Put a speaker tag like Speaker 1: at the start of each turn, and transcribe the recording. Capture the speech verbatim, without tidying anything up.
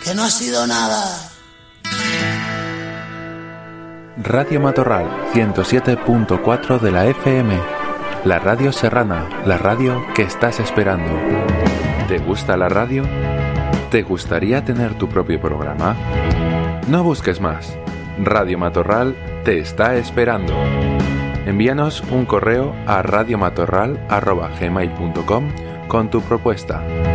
Speaker 1: que no ha sido nada.
Speaker 2: Radio Matorral ciento siete punto cuatro de la F M. La radio serrana, la radio que estás esperando. ¿Te gusta la radio? ¿Te gustaría tener tu propio programa? No busques más. Radio Matorral te está esperando. Envíanos un correo a radiomatorral arroba gmail punto com con tu propuesta.